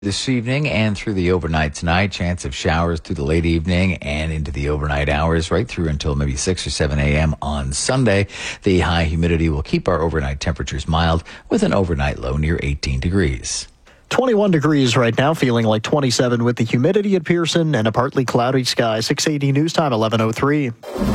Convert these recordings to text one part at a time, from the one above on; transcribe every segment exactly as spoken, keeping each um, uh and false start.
This evening and through the overnight tonight, chance of showers through the late evening and into the overnight hours, right through until maybe six or seven a.m. on Sunday. The high humidity will keep our overnight temperatures mild with an overnight low near eighteen degrees. twenty-one degrees right now, feeling like twenty-seven with the humidity at Pearson and a partly cloudy sky. six eighty news time, eleven oh three.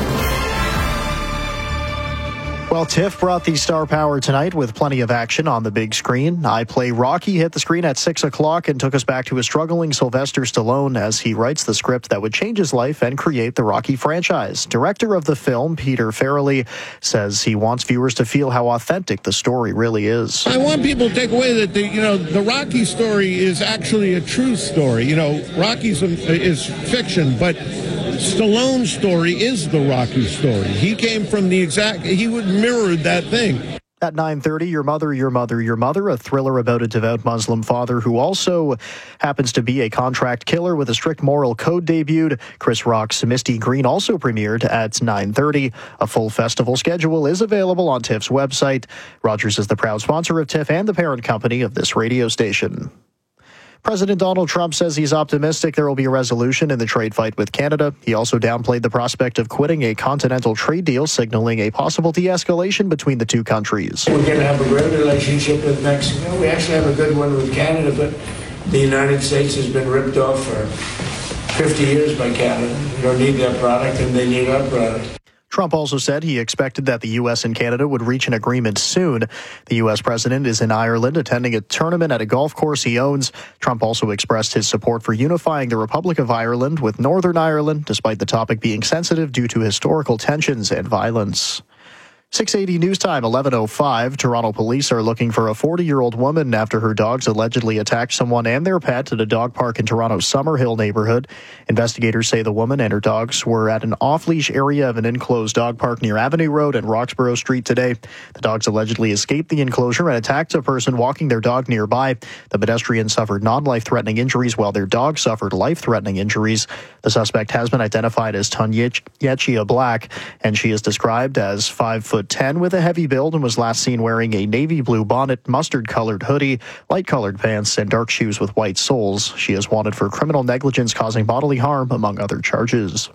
Well, TIFF brought the star power tonight with plenty of action on the big screen. I Play Rocky hit the screen at six o'clock and took us back to a struggling Sylvester Stallone as he writes the script that would change his life and create the Rocky franchise. Director of the film, Peter Farrelly, says he wants viewers to feel how authentic the story really is. I want people to take away that the, you know, the Rocky story is actually a true story. You know, Rocky's a, is fiction, but Stallone's story is the Rocky story. He came from the exact, he would mirrored that thing. At nine thirty, Your Mother, Your Mother, Your Mother, a thriller about a devout Muslim father who also happens to be a contract killer with a strict moral code debuted. Chris Rock's Misty Green also premiered at nine thirty. A full festival schedule is available on TIFF's website. Rogers is the proud sponsor of TIFF and the parent company of this radio station. President Donald Trump says he's optimistic there will be a resolution in the trade fight with Canada. He also downplayed the prospect of quitting a continental trade deal, signaling a possible de-escalation between the two countries. We're going to have a great relationship with Mexico. We actually have a good one with Canada, but the United States has been ripped off for fifty years by Canada. We don't need their product, and they need our product. Trump also said he expected that the U S and Canada would reach an agreement soon. The U S president is in Ireland attending a tournament at a golf course he owns. Trump also expressed his support for unifying the Republic of Ireland with Northern Ireland, despite the topic being sensitive due to historical tensions and violence. six eighty news time, eleven oh five. Toronto police are looking for a forty-year-old woman after her dogs allegedly attacked someone and their pet at a dog park in Toronto's Summerhill neighborhood. Investigators say the woman and her dogs were at an off-leash area of an enclosed dog park near Avenue Road and Roxborough Street today. The dogs allegedly escaped the enclosure and attacked a person walking their dog nearby. The pedestrian suffered non-life-threatening injuries while their dog suffered life-threatening injuries. The suspect has been identified as Tanyechia Black, and she is described as five foot ten with a heavy build and was last seen wearing a navy blue bonnet, mustard-colored hoodie, light-colored pants, and dark shoes with white soles. She is wanted for criminal negligence causing bodily harm, among other charges.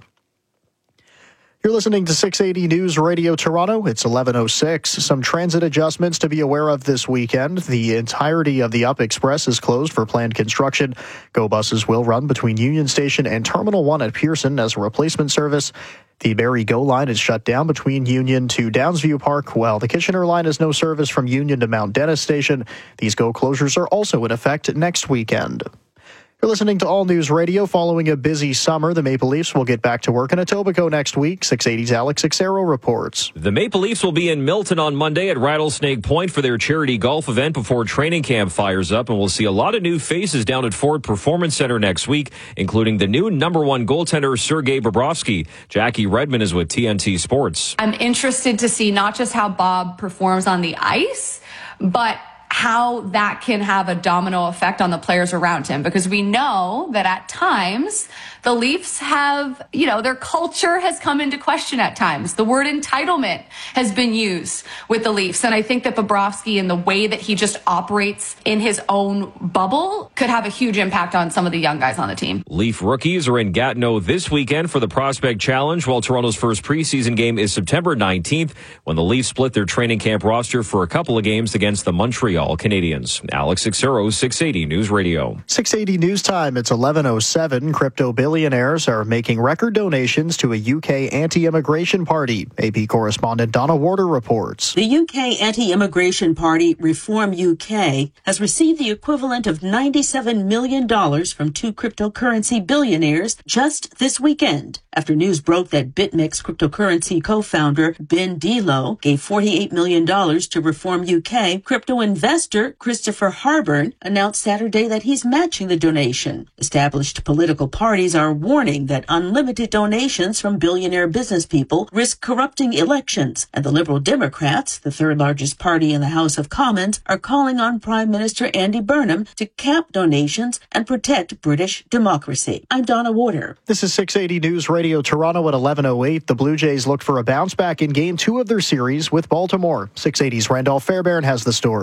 You're listening to six eighty News Radio Toronto. It's eleven oh six. Some transit adjustments to be aware of this weekend. The entirety of the Up Express is closed for planned construction. Go buses will run between Union Station and Terminal one at Pearson as a replacement service. The Barrie Go line is shut down between Union to Downsview Park, while the Kitchener line has no service from Union to Mount Dennis Station. These Go closures are also in effect next weekend. You're listening to All News Radio. Following a busy summer, the Maple Leafs will get back to work in Etobicoke next week. six eighty's Alex Xero reports. The Maple Leafs will be in Milton on Monday at Rattlesnake Point for their charity golf event before training camp fires up, and we'll see a lot of new faces down at Ford Performance Center next week, including the new number one goaltender, Sergei Bobrovsky. Jackie Redmond is with T N T Sports. I'm interested to see not just how Bob performs on the ice, but how that can have a domino effect on the players around him, because we know that at times the Leafs have, you know, their culture has come into question at times. The word entitlement has been used with the Leafs. And I think that Bobrovsky and the way that he just operates in his own bubble could have a huge impact on some of the young guys on the team. Leaf rookies are in Gatineau this weekend for the Prospect Challenge, while Toronto's first preseason game is September nineteenth, when the Leafs split their training camp roster for a couple of games against the Montreal Canadiens. Alex Xero, six eighty News Radio. six eighty News Time, it's eleven oh seven. Crypto billionaires are making record donations to a U K anti-immigration party. A P correspondent Donna Warder reports. The U K anti-immigration party, Reform U K, has received the equivalent of ninety-seven million dollars from two cryptocurrency billionaires just this weekend, after news broke that BitMEX cryptocurrency co-founder Ben Delo gave forty-eight million dollars to Reform U K. Crypto investor Christopher Harburn announced Saturday that he's matching the donation. Established political parties are warning that unlimited donations from billionaire business people risk corrupting elections, and the Liberal Democrats, the third largest party in the House of Commons, are calling on Prime Minister Andy Burnham to cap donations and protect British democracy. I'm Donna Warder. This is six eighty News Radio Toronto at eleven oh eight. The Blue Jays look for a bounce back in Game two of their series with Baltimore. six eighty's Randolph Fairbairn has the story.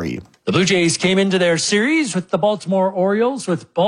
The Blue Jays came into their series with the Baltimore Orioles with